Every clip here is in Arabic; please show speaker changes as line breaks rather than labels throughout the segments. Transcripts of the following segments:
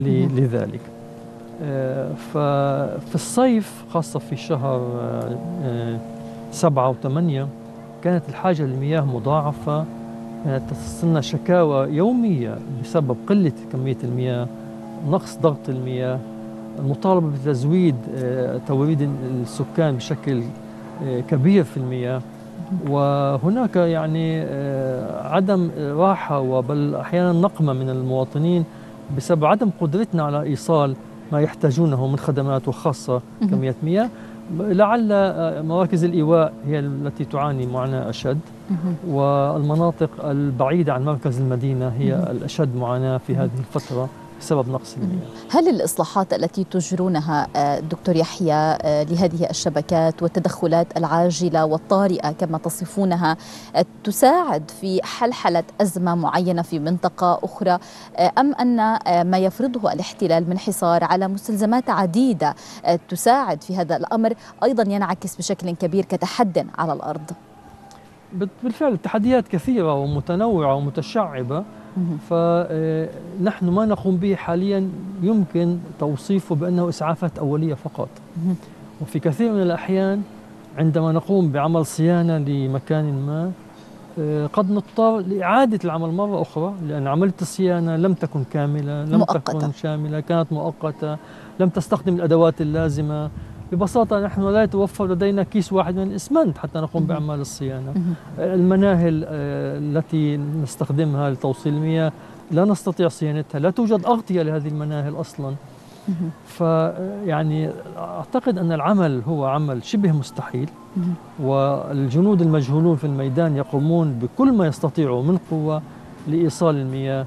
لذلك. ففي الصيف خاصة في شهر 7 و8 كانت الحاجة للمياه مضاعفة، تصلنا شكاوى يومية بسبب قلة كمية المياه، نقص ضغط المياه، المطالبة بتزويد توريد السكان بشكل كبير في المياه، وهناك يعني عدم راحة وبل أحيانا نقمة من المواطنين بسبب عدم قدرتنا على إيصال ما يحتاجونه من خدمات وخاصة كمية مياه. لعل مراكز الإيواء هي التي تعاني معاناة أشد، والمناطق البعيدة عن مركز المدينة هي الأشد معاناة في هذه الفترة بسبب نقص المياه.
هل الإصلاحات التي تجرونها دكتور يحيى لهذه الشبكات والتدخلات العاجلة والطارئة كما تصفونها تساعد في حلحلة أزمة معينة في منطقة أخرى، أم أن ما يفرضه الاحتلال من حصار على مستلزمات عديدة تساعد في هذا الأمر أيضا ينعكس بشكل كبير كتحد على الأرض؟
بالفعل التحديات كثيرة ومتنوعة ومتشعبة، فنحن ما نقوم به حاليا يمكن توصيفه بأنه إسعافات أولية فقط. وفي كثير من الأحيان عندما نقوم بعمل صيانة لمكان ما قد نضطر لإعادة العمل مرة أخرى، لأن عملية الصيانة لم تكن كاملة، لم تكن شاملة، كانت مؤقتة، لم تستخدم الأدوات اللازمة. ببساطة نحن لا يتوفر لدينا كيس واحد من الإسمنت حتى نقوم بأعمال الصيانة. المناهل التي نستخدمها لتوصيل المياه لا نستطيع صيانتها، لا توجد أغطية لهذه المناهل أصلا. فيعني أعتقد أن العمل هو عمل شبه مستحيل، والجنود المجهولون في الميدان يقومون بكل ما يستطيعوا من قوة لإيصال المياه،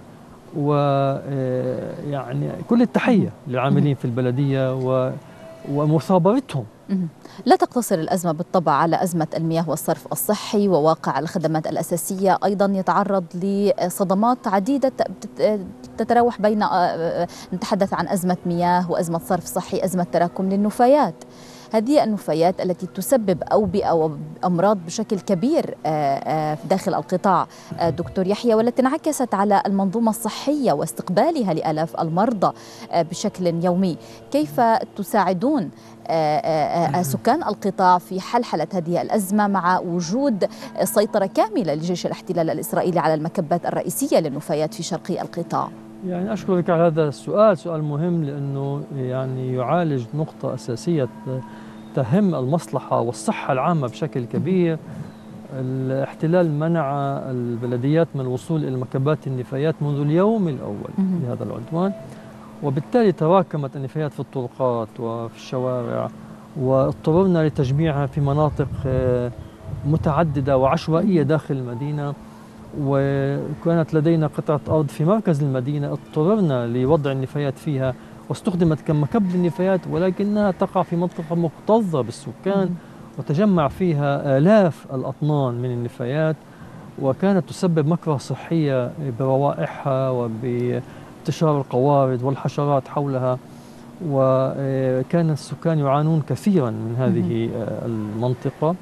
ويعني كل التحية للعاملين في البلدية ومثابرتهم.
لا تقتصر الأزمة بالطبع على أزمة المياه والصرف الصحي، وواقع الخدمات الأساسية أيضا يتعرض لصدمات عديدة تتراوح بين نتحدث عن أزمة مياه وأزمة صرف صحي، أزمة تراكم للنفايات. هذه النفايات التي تسبب أوبئة وأمراض بشكل كبير داخل القطاع دكتور يحيى، والتي انعكست على المنظومة الصحية واستقبالها لآلاف المرضى بشكل يومي. كيف تساعدون سكان القطاع في حلحلة هذه الأزمة مع وجود سيطرة كاملة لجيش الاحتلال الإسرائيلي على المكبات الرئيسية للنفايات في شرقي القطاع؟
يعني أشكرك على هذا السؤال، سؤال مهم لأنه يعني يعالج نقطة أساسية تهم المصلحة والصحة العامة بشكل كبير. الاحتلال منع البلديات من الوصول إلى مكبات النفايات منذ اليوم الأول لهذا العدوان، وبالتالي تراكمت النفايات في الطرقات وفي الشوارع، واضطررنا لتجميعها في مناطق متعددة وعشوائية داخل المدينة. وكانت لدينا قطعة أرض في مركز المدينة اضطررنا لوضع النفايات فيها، واستخدمت كمكب للنفايات، ولكنها تقع في منطقة مكتظة بالسكان وتجمع فيها آلاف الأطنان من النفايات، وكانت تسبب مكره صحية بروائحها وبانتشار القوارض والحشرات حولها، وكان السكان يعانون كثيرا من هذه المنطقة.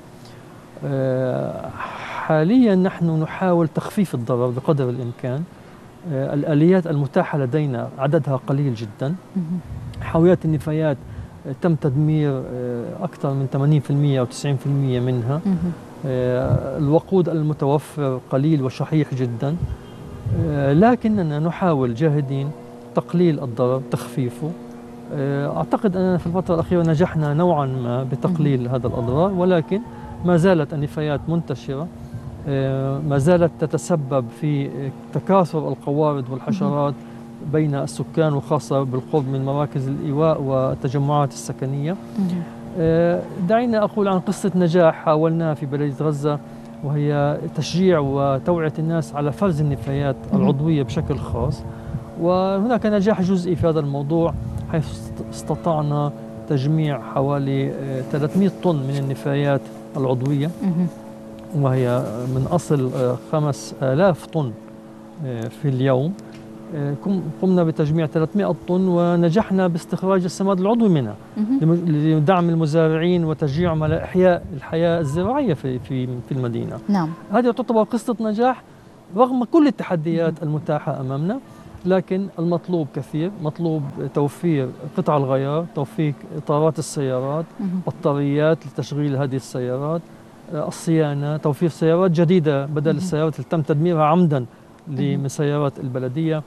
حاليا نحن نحاول تخفيف الضرر بقدر الإمكان. الآليات المتاحة لدينا عددها قليل جدا. حاويات النفايات تم تدمير أكثر من 80% أو 90% منها. الوقود المتوفر قليل وشحيح جدا، لكننا نحاول جاهدين تقليل الضرر، تخفيفه. أعتقد أننا في الفترة الأخيرة نجحنا نوعا ما بتقليل هذا الأضرار، ولكن ما زالت النفايات منتشرة، ما زالت تتسبب في تكاثر القوارض والحشرات بين السكان، وخاصة بالقرب من مراكز الإيواء والتجمعات السكنية. دعينا أقول عن قصة نجاح حاولناها في بلدية غزة، وهي تشجيع وتوعية الناس على فرز النفايات العضوية بشكل خاص. وهناك نجاح جزئي في هذا الموضوع، حيث استطعنا تجميع حوالي 300 طن من النفايات العضوية، وهي من أصل 5000 طن في اليوم. قمنا بتجميع 300 طن، ونجحنا باستخراج السماد العضوي منها لدعم المزارعين وتشجيعهم على إحياء الحياة الزراعية في المدينة.
نعم.
هذه تعتبر قصة نجاح رغم كل التحديات المتاحة أمامنا. لكن المطلوب كثير، مطلوب توفير قطع الغيار، توفير إطارات السيارات، بطاريات لتشغيل هذه السيارات، الصيانة، توفير سيارات جديدة بدل السيارات اللي تم تدميرها عمدا من سيارات البلدية.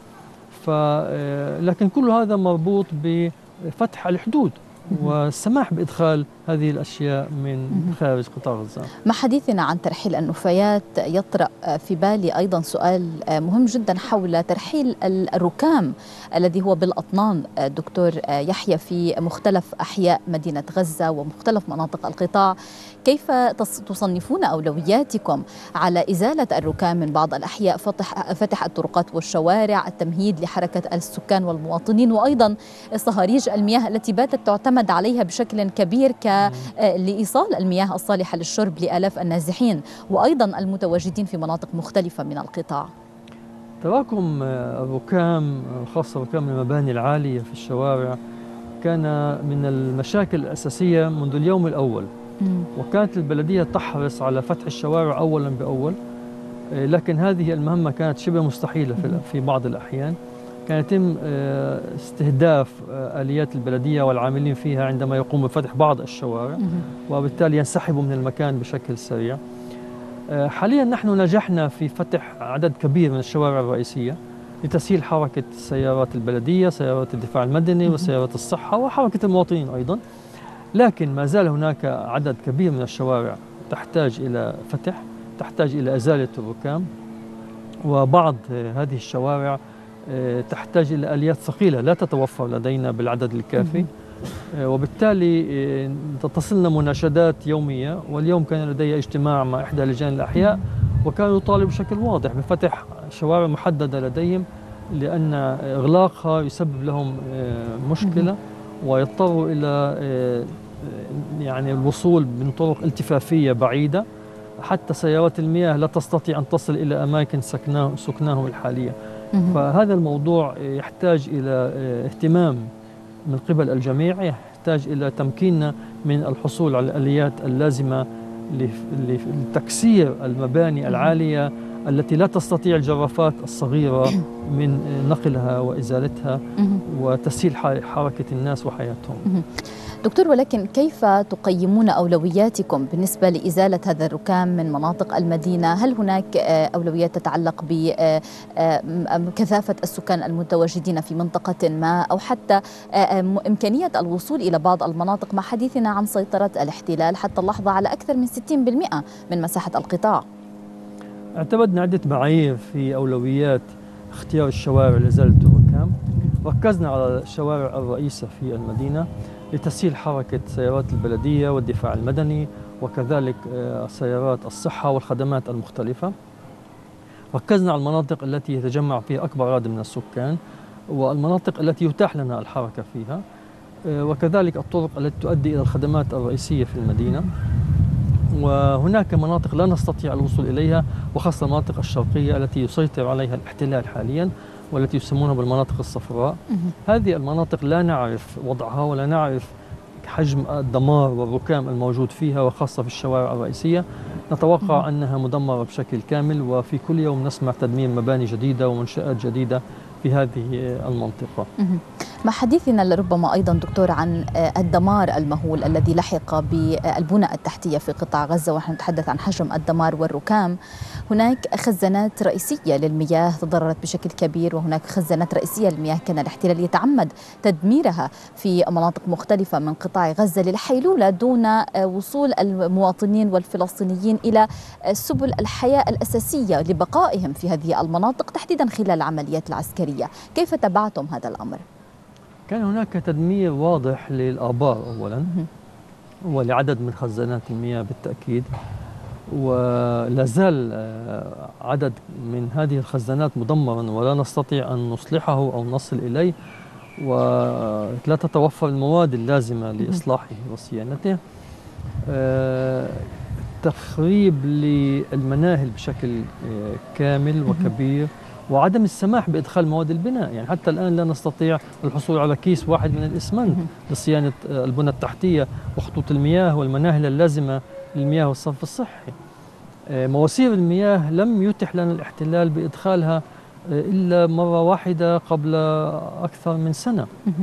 لكن كل هذا مربوط بفتح الحدود والسماح بإدخال هذه الأشياء من خارج قطاع غزة.
مع حديثنا عن ترحيل النفايات يطرأ في بالي أيضا سؤال مهم جدا حول ترحيل الركام الذي هو بالأطنان دكتور يحيى في مختلف أحياء مدينة غزة ومختلف مناطق القطاع. كيف تصنفون أولوياتكم على إزالة الركام من بعض الأحياء، فتح الطرقات والشوارع، التمهيد لحركة السكان والمواطنين، وأيضا صهاريج المياه التي باتت تعتمد عليها بشكل كبير لإيصال المياه الصالحة للشرب لآلاف النازحين وأيضا المتواجدين في مناطق مختلفة من القطاع؟
تراكم الركام، خاصة ركام المباني العالية في الشوارع، كان من المشاكل الأساسية منذ اليوم الأول، وكانت البلدية تحرص على فتح الشوارع أولا بأول، لكن هذه المهمة كانت شبه مستحيلة في بعض الأحيان. كان يتم استهداف آليات البلدية والعاملين فيها عندما يقوموا بفتح بعض الشوارع، وبالتالي ينسحبوا من المكان بشكل سريع. حاليا نحن نجحنا في فتح عدد كبير من الشوارع الرئيسية لتسهيل حركة سيارات البلدية، سيارات الدفاع المدني وسيارات الصحة وحركة المواطنين أيضا، لكن ما زال هناك عدد كبير من الشوارع تحتاج إلى فتح، تحتاج إلى إزالة الركام، وبعض هذه الشوارع تحتاج إلى آليات ثقيلة لا تتوفر لدينا بالعدد الكافي، وبالتالي تصلنا مناشدات يومية. واليوم كان لدي اجتماع مع إحدى لجان الأحياء، وكانوا يطالبوا بشكل واضح بفتح شوارع محددة لديهم، لأن إغلاقها يسبب لهم مشكلة ويضطروا إلى يعني الوصول من طرق التفافية بعيدة، حتى سيارات المياه لا تستطيع أن تصل إلى أماكن سكناهم الحالية. فهذا الموضوع يحتاج إلى اهتمام من قبل الجميع، يحتاج إلى تمكيننا من الحصول على الآليات اللازمة لتكسير المباني العالية التي لا تستطيع الجرافات الصغيرة من نقلها وإزالتها وتسهيل حركة الناس وحياتهم.
دكتور، ولكن كيف تقيمون أولوياتكم بالنسبة لإزالة هذا الركام من مناطق المدينة؟ هل هناك أولويات تتعلق بكثافة السكان المتواجدين في منطقة ما، أو حتى إمكانية الوصول إلى بعض المناطق مع حديثنا عن سيطرة الاحتلال حتى اللحظة على أكثر من 60% من مساحة القطاع؟
اعتمدنا عدة معايير في أولويات اختيار الشوارع لإزالة الركام. ركزنا على الشوارع الرئيسة في المدينة لتسهيل حركة سيارات البلدية والدفاع المدني، وكذلك سيارات الصحة والخدمات المختلفة. ركزنا على المناطق التي يتجمع فيها أكبر عدد من السكان والمناطق التي يتاح لنا الحركة فيها، وكذلك الطرق التي تؤدي إلى الخدمات الرئيسية في المدينة. وهناك مناطق لا نستطيع الوصول إليها، وخاصة المناطق الشرقية التي يسيطر عليها الاحتلال حاليا والتي يسمونها بالمناطق الصفراء. هذه المناطق لا نعرف وضعها ولا نعرف حجم الدمار والركام الموجود فيها، وخاصة في الشوارع الرئيسية. نتوقع أنها مدمرة بشكل كامل، وفي كل يوم نسمع تدمير مباني جديدة ومنشآت جديدة في هذه المنطقة.
مع حديثنا لربما أيضا دكتور عن الدمار المهول الذي لحق بالبنى التحتية في قطاع غزة، ونحن نتحدث عن حجم الدمار والركام، هناك خزانات رئيسية للمياه تضررت بشكل كبير، وهناك خزانات رئيسية للمياه كان الاحتلال يتعمد تدميرها في مناطق مختلفة من قطاع غزة للحيلولة دون وصول المواطنين والفلسطينيين إلى سبل الحياة الأساسية لبقائهم في هذه المناطق تحديدا خلال العمليات العسكرية. كيف تابعتم هذا الأمر؟
كان هناك تدمير واضح للآبار أولا ولعدد من خزانات المياه بالتأكيد، ولا زال عدد من هذه الخزانات مدمرا ولا نستطيع أن نصلحه أو نصل إليه، ولا تتوفر المواد اللازمة لإصلاحه وصيانته. تخريب للمناهل بشكل كامل وكبير، وعدم السماح بإدخال مواد البناء. يعني حتى الآن لا نستطيع الحصول على كيس واحد من الإسمنت لصيانة البنى التحتية وخطوط المياه والمناهل اللازمة للمياه والصرف الصحي. مواسير المياه لم يتح لنا الاحتلال بإدخالها إلا مرة واحدة قبل أكثر من سنة.